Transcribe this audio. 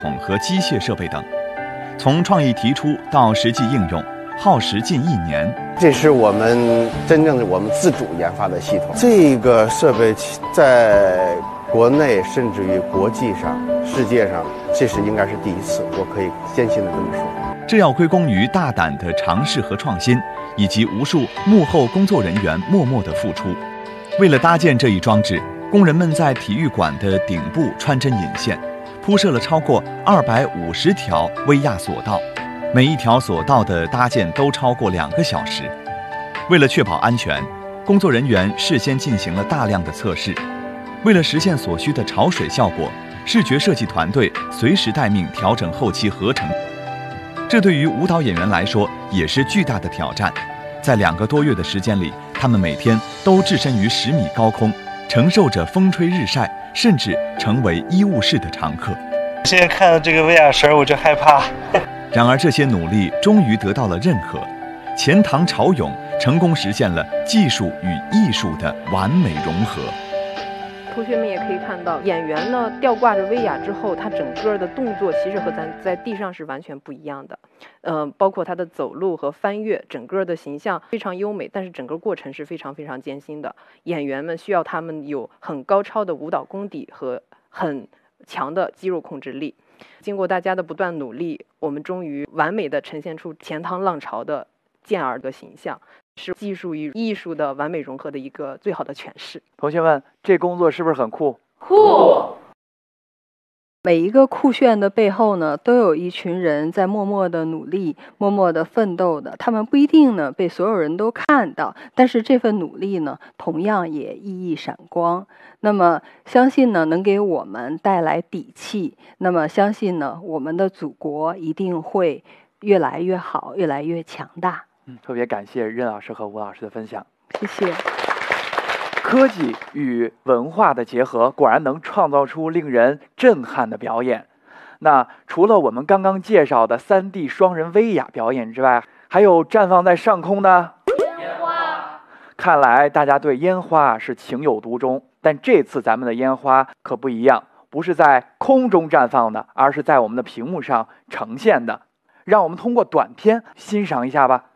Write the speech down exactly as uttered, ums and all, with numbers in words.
统和机械设备等。从创意提出到实际应用，耗时近一年。 这是我们真正的我们自主研发的系统。这个设备在国内甚至于国际上、世界上，这是应该是第一次，我可以坚信的这么说。 这要归功于大胆的尝试和创新，以及无数幕后工作人员默默的付出。为了搭建这一装置，工人们在体育馆的顶部穿针引线，铺设了超过二百五十条威亚索道，每一条索道的搭建都超过两个小时。为了确保安全，工作人员事先进行了大量的测试。为了实现所需的潮水效果，视觉设计团队随时待命调整后期合成。这对于舞蹈演员来说也是巨大的挑战。在两个多月的时间里，他们每天都置身于十米高空，承受着风吹日晒，甚至成为医务室的常客。 现在看到这个威亚绳我就害怕。 然而这些努力终于得到了认可，钱塘潮涌成功实现了技术与艺术的完美融合。 同学们也可以看到，演员呢吊挂着威亚之后，他整个的动作其实和咱在地上是完全不一样的。呃，包括他的走路和翻越，整个的形象非常优美，但是整个过程是非常非常艰辛的。演员们需要他们有很高超的舞蹈功底和很强的肌肉控制力。经过大家的不断努力，我们终于完美的呈现出钱塘浪潮的健儿的形象。是技术与艺术的完美融合的一个最好的诠释。 同学们，这工作是不是很酷？ 酷！ 每一个酷炫的背后呢，都有一群人在默默的努力、默默的奋斗的。他们不一定呢被所有人都看到，但是这份努力呢，同样也熠熠闪光。那么，相信呢能给我们带来底气。那么，相信呢我们的祖国一定会越来越好，越来越强大。 嗯，特别感谢任老师和吴老师的分享， 谢谢。 科技与文化的结合，果然能创造出令人震撼的表演。那除了我们刚刚介绍的 三 D 双人威亚表演之外，还有绽放在上空的烟花。看来大家对烟花是情有独钟，但这次咱们的烟花可不一样，不是在空中绽放的，而是在我们的屏幕上呈现的。让我们通过短片欣赏一下吧。